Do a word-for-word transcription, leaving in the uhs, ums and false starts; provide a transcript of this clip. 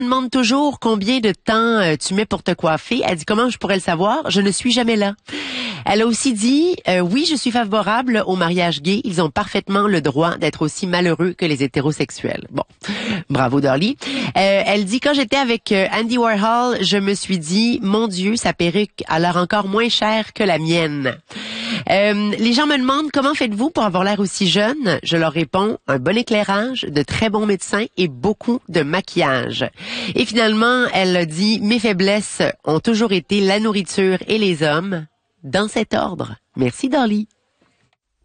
me demande toujours combien de temps euh, tu mets pour te coiffer. Elle dit, comment je pourrais le savoir? Je ne suis jamais là. Elle a aussi dit, euh, oui, je suis favorable au mariage gay. Ils ont parfaitement le droit d'être aussi malheureux que les hétérosexuels. Bon, bravo Darlie. Euh, elle dit, quand j'étais avec euh, Andy Warhol, je me suis dit, mon Dieu, sa perruque a l'air encore moins chère que la mienne. Euh, les gens me demandent, comment faites-vous pour avoir l'air aussi jeune? Je leur réponds, un bon éclairage, de très bons médecins et beaucoup de maquillage. Et finalement, elle a dit, mes faiblesses ont toujours été la nourriture et les hommes. Dans cet ordre. Merci, Darlie.